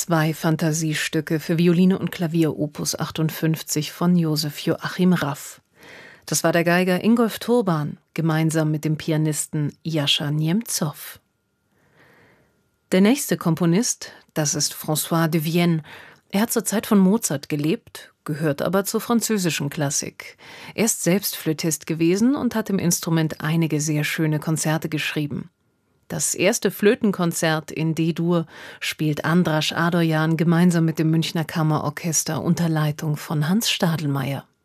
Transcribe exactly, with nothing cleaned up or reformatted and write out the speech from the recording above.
zwei Fantasiestücke für Violine und Klavier Opus achtundfünfzig von Josef Joachim Raff. Das war der Geiger Ingolf Turban, gemeinsam mit dem Pianisten Jascha Niemzow. Der nächste Komponist, das ist François de Vienne. Er hat zur Zeit von Mozart gelebt, gehört aber zur französischen Klassik. Er ist selbst Flötist gewesen und hat im Instrument einige sehr schöne Konzerte geschrieben. Das erste Flötenkonzert in D-Dur spielt Andras Adorjan gemeinsam mit dem Münchner Kammerorchester unter Leitung von Hans Stadelmeier.